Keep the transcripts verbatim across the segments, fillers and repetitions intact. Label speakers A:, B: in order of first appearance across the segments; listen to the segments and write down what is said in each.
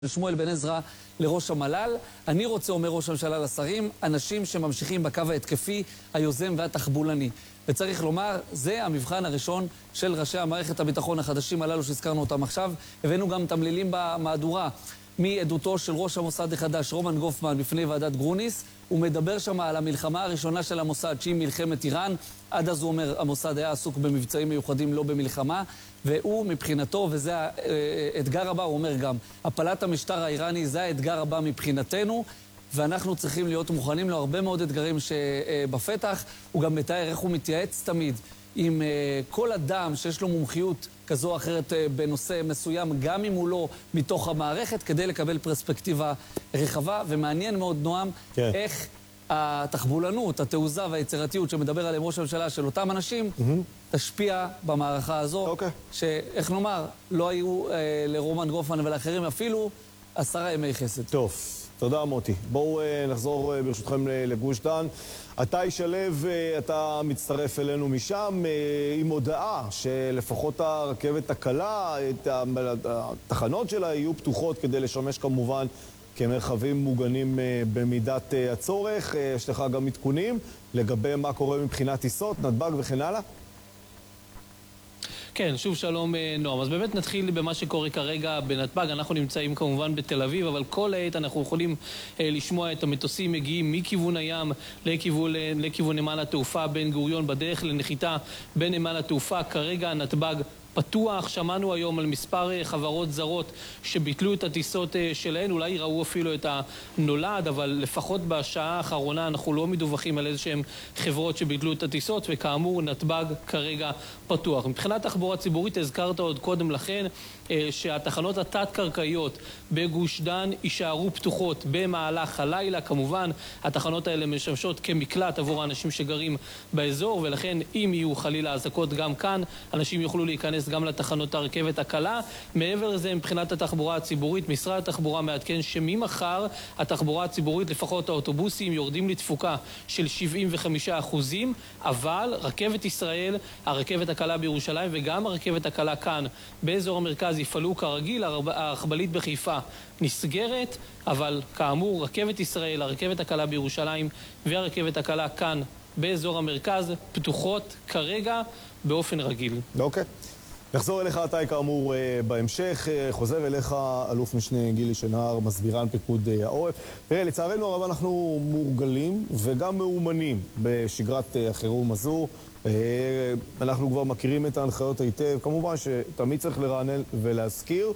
A: שמואל בן עזרא לראש המל"ל. אני רוצה, אומר ראש הממשלה לשרים, אנשים שממשיכים בקו ההתקפי, היוזם והתחבולני. וצריך לומר, זה המבחן הראשון של ראשי המערכת הביטחון החדשים הללו שהזכרנו אותם עכשיו. הבאנו גם תמלילים במהדורה מעדותו של ראש המוסד החדש, רומן גופמן, בפני ועדת גרוניס. הוא מדבר שם על המלחמה הראשונה של המוסד, שהיא מלחמת איראן. עד אז הוא אומר, המוסד היה עסוק במבצעים מיוחדים, לא במלחמה. והוא מבחינתו, וזה האתגר הבא, הוא אומר גם, הפלת המשטר האיראני זה האתגר הבא מבחינתנו, ואנחנו צריכים להיות מוכנים לו הרבה מאוד אתגרים שבפתח. הוא גם מתאר איך הוא מתייעץ תמיד עם כל אדם שיש לו מומחיות כזו או אחרת בנושא מסוים, גם אם הוא לא מתוך המערכת, כדי לקבל פרספקטיבה רחבה. ומעניין מאוד, נועם, כן. איך התחבולנות, התעוזה והיצירתיות שמדבר עליהם ראש הממשלה של אותם אנשים, mm-hmm. תשפיע במערכה הזו, okay. שאיך נאמר, לא היו אה, לרומן גופמן ולאחרים אפילו עשרה ימי חסד.
B: טוב, תודה מוטי. בואו אה, נחזור אה, ברשותכם לגוש דן. אתה ישלב, אה, אתה מצטרף אלינו משם אה, עם הודעה שלפחות הרכבת הקלה, את התחנות שלה יהיו פתוחות כדי לשמש כמובן כמרחבים מוגנים במידת הצורך. יש לך גם עדכונים לגבי מה קורה מבחינת טיסות, נתב"ג וכן הלאה?
C: כן, שוב שלום נועם. אז באמת נתחיל במה שקורה כרגע בנתב"ג. אנחנו נמצאים כמובן בתל אביב, אבל כל העת אנחנו יכולים לשמוע את המטוסים מגיעים מכיוון הים לכיוון, לכיוון נמל התעופה בן גוריון, בדרך לנחיתה בנמל התעופה. כרגע נתב"ג פתוח. שמענו היום על מספר חברות זרות שביטלו את הטיסות שלהן, אולי ראו אפילו את הנולד, אבל לפחות בשעה האחרונה אנחנו לא מדווחים על איזשהם חברות שביטלו את הטיסות, וכאמור נתב"ג כרגע פתוח. מבחינת תחבורה ציבורית, הזכרת עוד קודם לכן שהתחנות התת-קרקעיות בגוש דן יישארו פתוחות במהלך הלילה. כמובן התחנות האלה משמשות כמקלט עבור האנשים שגרים באזור, ולכן אם יהיו חלילה אזעקות גם כאן, אנשים יוכלו להיכנס גם לתחנות הרכבת הקלה. מעבר לזה, מבחינת התחבורה הציבורית, משרד התחבורה מעדכן שממחר התחבורה הציבורית, לפחות האוטובוסים, יורדים לתפוקה של שבעים וחמישה אחוזים, אבל רכבת ישראל, הרכבת הקלה בירושלים וגם הרכבת הקלה כאן באזור המרכז יפעלו כרגיל. הרכבלית בחיפה נסגרת, אבל כאמור רכבת ישראל, הרכבת הקלה בירושלים והרכבת הקלה כאן באזור המרכז פתוחות כרגע באופן רגיל.
B: אוקיי. נחזור אליך אתה כאמור בהמשך. חוזר אליך אלוף משנה גילי שנהר, מסבירן פיקוד העורף. תראה, לצערנו הרב אנחנו מורגלים וגם מאומנים בשגרת החירום הזו. אנחנו כבר מכירים את ההנחיות היטב. כמובן שתמיד צריך לרענן ולהזכיר.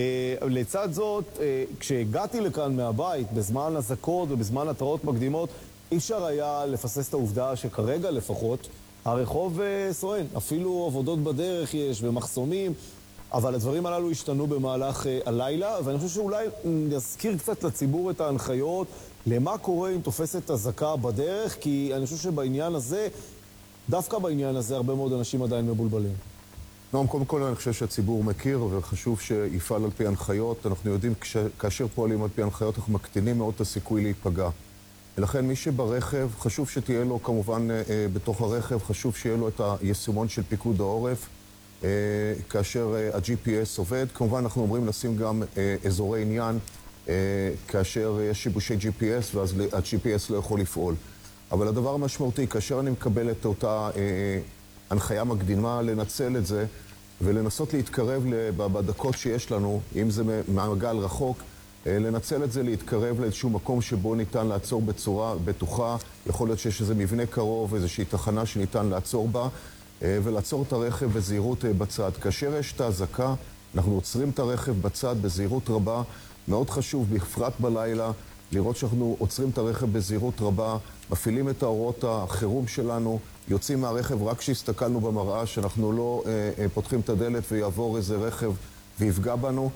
B: לצד זאת, כשהגעתי לכאן מהבית בזמן אזעקות ובזמן התראות מקדימות, אי אפשר היה לפסס את העובדה שכרגע לפחות הרחוב סואן, אפילו עבודות בדרך יש ומחסומים, אבל הדברים הללו השתנו במהלך הלילה, ואני חושב שאולי נזכיר קצת לציבור את ההנחיות למה קורה אם תופסת אזעקה בדרך, כי אני חושב שבעניין הזה, דווקא בעניין הזה, הרבה מאוד אנשים עדיין מבולבלים.
D: נועם, קודם כל אני חושב שהציבור מכיר וחשוב שיפעל על פי הנחיות. אנחנו יודעים כאשר פועלים על פי הנחיות אנחנו מקטינים מאוד את הסיכוי להיפגע. ולכן מי שברכב, חשוב שתהיה לו כמובן אה, בתוך הרכב, חשוב שיהיה לו את היישומון של פיקוד העורף, אה, כאשר אה, ה-ג'י פי אס עובד. כמובן אנחנו אומרים לשים גם אה, אזורי עניין, אה, כאשר יש שיבושי ג'י פי אס, ואז ה-ג'י פי אס לא יכול לפעול. אבל הדבר המשמעותי, כאשר אני מקבל את אותה אה, הנחיה מקדימה, לנצל את זה, ולנסות להתקרב בדקות שיש לנו, אם זה מעגל רחוק, לנצל את זה, להתקרב לאיזשהו מקום שבו ניתן לעצור בצורה בטוחה. יכול להיות שיש איזה מבנה קרוב, איזושהי תחנה שניתן לעצור בה, ולעצור את הרכב בזהירות בצד. כאשר יש את האזעקה, אנחנו עוצרים את הרכב בצד בזהירות רבה. מאוד חשוב, בפרט בלילה, לראות שאנחנו עוצרים את הרכב בזהירות רבה, מפעילים את האורות החירום שלנו, יוצאים מהרכב רק כשהסתכלנו במראה, שאנחנו לא אה, פותחים את הדלת ויעבור איזה רכב ויפגע בנו.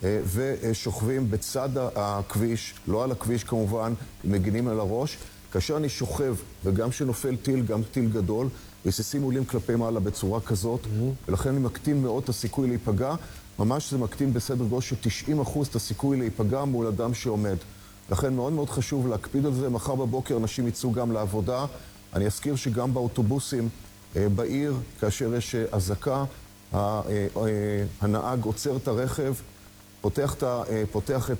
D: ושוכבים בצד הכביש, לא על הכביש כמובן, מגינים על הראש. כאשר אני שוכב, וגם שנופל טיל, גם טיל גדול, רסיסים עולים כלפי מעלה בצורה כזאת, mm-hmm. ולכן אני מקטין מאוד את הסיכוי להיפגע. ממש זה מקטין בסדר גודל של תשעים אחוז את הסיכוי להיפגע מול אדם שעומד. לכן מאוד מאוד חשוב להקפיד על זה. מחר בבוקר אנשים יצאו גם לעבודה. אני אזכיר שגם באוטובוסים בעיר, כאשר יש אזעקה, הנהג עוצר את הרכב, פותח את, ה- פותח את